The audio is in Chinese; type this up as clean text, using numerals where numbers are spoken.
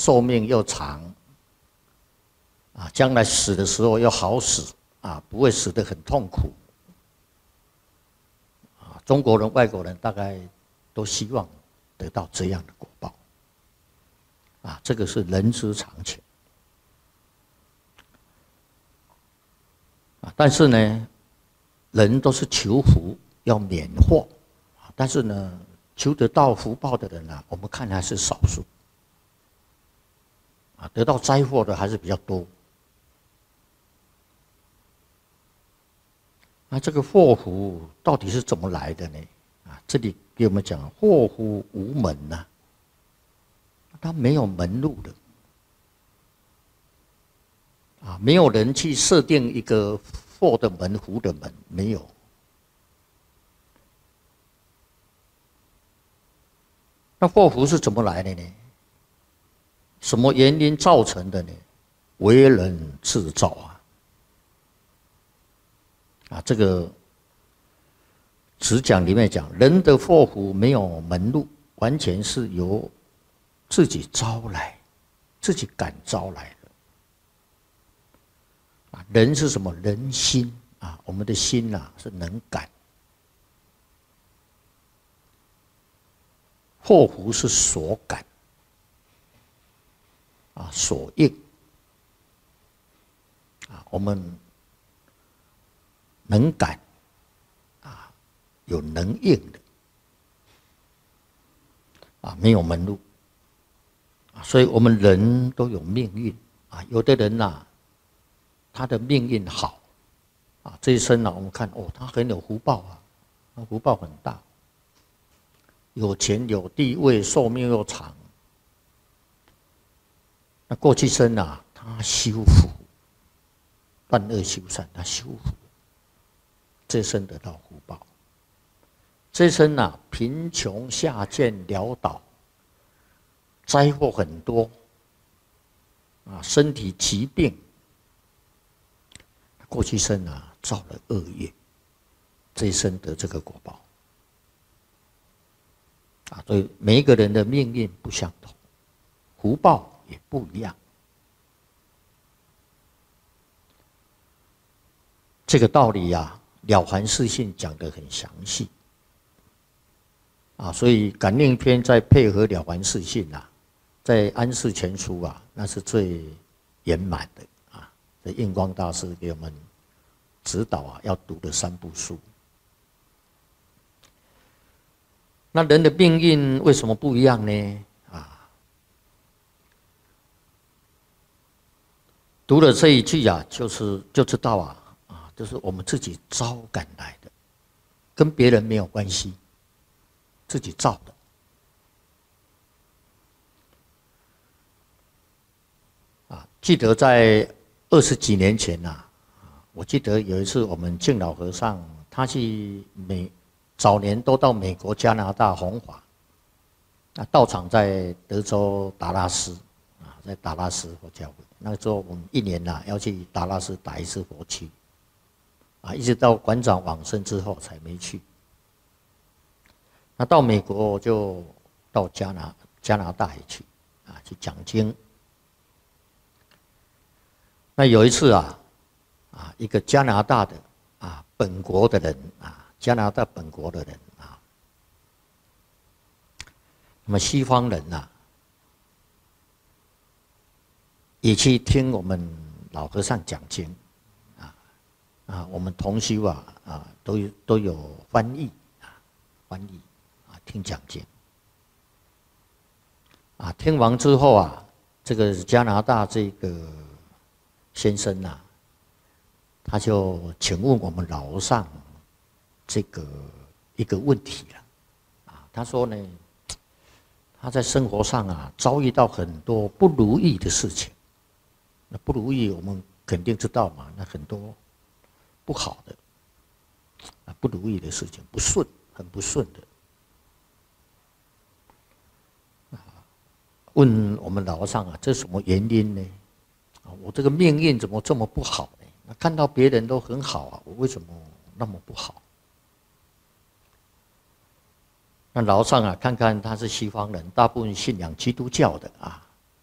寿命又长，啊，将来死的时候又好死，啊，不会死得很痛苦。啊，中国人、外国人大概都希望得到这样的果报。啊，这个是人之常情。啊，但是呢，人都是求福，要免祸。啊，但是呢，求得到福报的人啊，我们看还是少数。啊，得到灾祸的还是比较多。那这个祸福到底是怎么来的呢？啊，这里给我们讲，祸福无门呐，它没有门路的。啊，没有人去设定一个祸的门、福的门，没有。那祸福是怎么来的呢？什么原因造成的呢？为人制造啊！啊，这个只讲里面讲，人的祸福没有门路，完全是由自己招来，自己感招来的。啊，人是什么？人心啊，我们的心啊是能感，祸福是所感。啊，所应啊，我们能感啊，有能应的啊，没有门路啊，所以我们人都有命运啊。有的人呐，他的命运好啊，这一生呢，我们看哦，他很有福报啊，他福报很大，有钱有地位，寿命又长。那过去生啊，他修福，断恶修善，他修福，这生得到福报。这生啊，贫穷下贱潦倒，灾祸很多，啊，身体疾病。过去生啊，造了恶业，这一生得这个果报。啊，所以每一个人的命运不相同，福报也不一样。这个道理啊，《了凡四训》讲得很详细。啊，所以《感应篇》再配合《了凡四训》啊，在《安世全书》啊，那是最圆满的啊。这印光大师给我们指导啊，要读的3部书。那人的命运为什么不一样呢？读了这一句啊，就知道啊，就是我们自己招感来的，跟别人没有关系，自己造的。啊，记得在20几年前呐，我记得有一次我们敬老和尚，他去早年都到美国、加拿大弘法，那道场在德州达拉斯啊，在达拉斯佛教会。那时候我们1年呐要去达拉斯打1次佛七，啊，一直到馆长往生之后才没去。那到美国就到加拿大也去，啊，去讲经。那有一次啊，一个加拿大的本国的人啊，加拿大本国的人啊，那么西方人呐，也去听我们老和尚讲经，我们同修都有翻译听讲经，听完之后啊，这个加拿大这个先生呐，他就请问我们老和尚这个一个问题了，他说呢，他在生活上啊遭遇到很多不如意的事情。那不如意我们肯定知道嘛，那很多不好的不如意的事情，不顺，很不顺的。问我们老和尚啊，这是什么原因呢？我这个命运怎么这么不好呢？那看到别人都很好啊，我为什么那么不好？那老和尚啊，看看他是西方人，大部分信仰基督教的啊，